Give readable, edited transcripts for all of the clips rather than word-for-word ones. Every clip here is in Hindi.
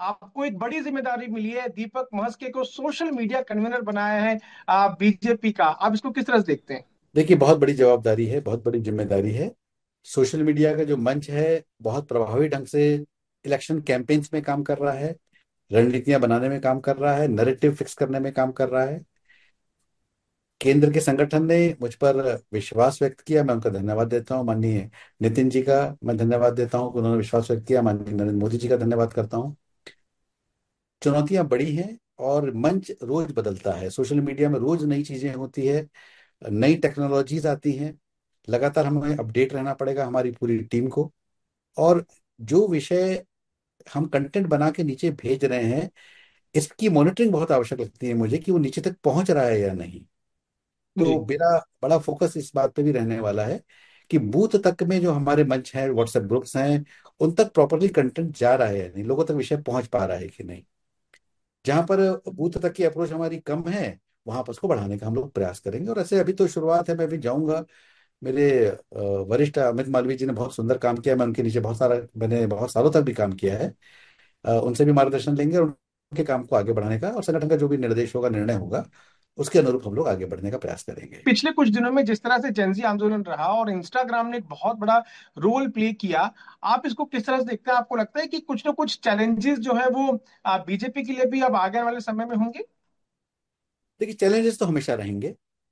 आपको एक बड़ी जिम्मेदारी मिली है, दीपक महस्के को सोशल मीडिया कन्वीनर बनाया है बीजेपी का। आप इसको किस तरह से देखते हैं? देखिए, बहुत बड़ी जवाबदारी है, बहुत बड़ी जिम्मेदारी है। सोशल मीडिया का जो मंच है, बहुत प्रभावी ढंग से इलेक्शन कैंपेन्स में काम कर रहा है, रणनीतियां बनाने में काम कर रहा है, नैरेटिव फिक्स करने में काम कर रहा है। केंद्र के संगठन ने मुझ पर विश्वास व्यक्त किया, मैं उनका धन्यवाद देता हूँ। माननीय नितिन जी का मैं धन्यवाद देता हूँ कि उन्होंने विश्वास व्यक्त किया। माननीय नरेंद्र मोदी जी का धन्यवाद करता हूँ। चुनौतियां बड़ी हैं और मंच रोज बदलता है। सोशल मीडिया में रोज नई चीजें होती है, नई टेक्नोलॉजीज आती हैं। लगातार हमें अपडेट रहना पड़ेगा, हमारी पूरी टीम को। और जो विषय हम कंटेंट बना के नीचे भेज रहे हैं, इसकी मॉनिटरिंग बहुत आवश्यक लगती है मुझे कि वो नीचे तक पहुंच रहा है या नहीं। जी। तो मेरा बड़ा फोकस इस बात पे भी रहने वाला है कि बूथ तक में जो हमारे मंच हैं, व्हाट्सएप ग्रुप्स हैं, उन तक प्रॉपरली कंटेंट जा रहा है या नहीं, लोगों तक विषय पहुंच पा रहा है कि नहीं। जहां पर बूथ तक की अप्रोच हमारी कम है, वहां पर उसको बढ़ाने का हम लोग प्रयास करेंगे। और ऐसे अभी तो शुरुआत है, मैं भी जाऊंगा। मेरे वरिष्ठ अमित मालवीय जी ने बहुत सुंदर काम किया, मैं उनके नीचे मैंने बहुत सालों तक भी काम किया है। उनसे भी मार्गदर्शन लेंगे और उनके काम को आगे बढ़ाने का, और संगठन का जो भी निर्देश होगा, निर्णय होगा, उसके अनुरूप हम लोग आगे बढ़ने का प्रयास करेंगे। पिछले कुछ दिनों में जिस तरह से जेंजी आंदोलन रहा और इंस्टाग्राम ने एक बहुत बड़ा रोल प्ले किया, आप इसको किस तरह से देखते हैं? आपको लगता है कि कुछ ना कुछ चैलेंजेस जो है वो बीजेपी के लिए भी अब आगे वाले समय में होंगे? देखिए, चैलेंजेस तो हमेशा रहेंगे।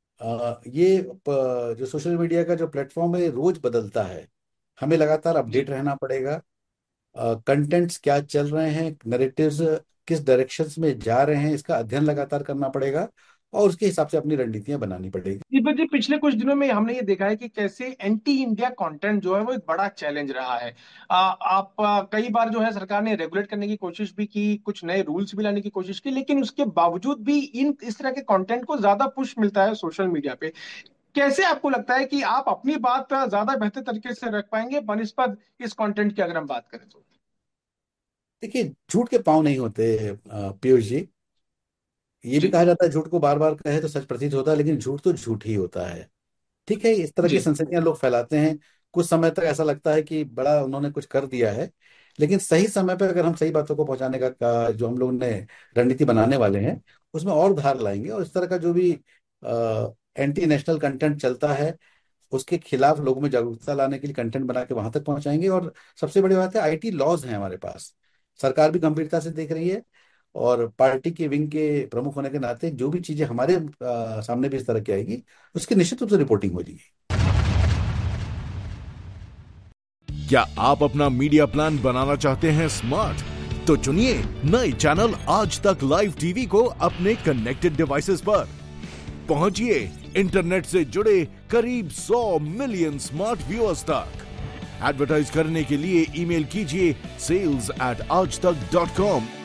जो सोशल मीडिया का जो प्लेटफॉर्म है, ये रोज बदलता है। हमें लगातार जी। अपडेट रहना पड़ेगा। कंटेंट्स क्या चल रहे हैं, नैरेटिव्स किस डायरेक्शंस में जा रहे हैं, इसका अध्ययन लगातार करना पड़ेगा और उसके हिसाब से अपनी रणनीतियां बनानी पड़ेगी। दीपक जी, पिछले कुछ दिनों में हमने ये देखा है कि कैसे एंटी इंडिया कंटेंट जो है वो एक बड़ा चैलेंज रहा है। कई बार जो है सरकार ने रेगुलेट करने की कोशिश भी की, कुछ नए रूल्स भी लाने की कोशिश की, लेकिन उसके बावजूद भी इन इस तरह के कंटेंट को ज्यादा पुश मिलता है सोशल मीडिया पे। कैसे आपको लगता है कि आप अपनी बात ज्यादा बेहतर तरीके से रख पाएंगे बनिस्पत इस कंटेंट की, अगर हम बात करें तो? देखिए, झूठ के पांव नहीं होते पीयूष जी। ये भी जी। कहा जाता है, झूठ को बार बार कहे तो सच प्रतीत होता है, लेकिन झूठ तो झूठ ही होता है। ठीक है, इस तरह की जी। संस्कृतियां लोग फैलाते हैं। कुछ समय तक ऐसा लगता है कि बड़ा उन्होंने कुछ कर दिया है, लेकिन सही समय पर अगर हम सही बातों को पहुंचाने का जो हम लोग ने रणनीति बनाने वाले हैं, उसमें और धार लाएंगे। और इस तरह का जो भी एंटी नेशनल कंटेंट चलता है, उसके खिलाफ लोगों में जागरूकता लाने के लिए कंटेंट बना के वहां तक पहुंचाएंगे। और सबसे बड़ी बात है, आईटी लॉज हैं हमारे पास। सरकार भी गंभीरता से देख रही है, और पार्टी के विंग के प्रमुख होने के नाते जो भी चीजें हमारे सामने भी इस तरह की आएगी, उसकी निश्चित रूप से रिपोर्टिंग हो जाएगी। क्या आप अपना मीडिया प्लान बनाना चाहते हैं स्मार्ट? तो चुनिए नए चैनल आज तक लाइव टीवी को अपने कनेक्टेड डिवाइसेस पर। पहुंचिए इंटरनेट से जुड़े करीब 100 मिलियन स्मार्ट व्यूअर्स तक। एडवर्टाइज करने के लिए ईमेल कीजिए sales@aajtak.com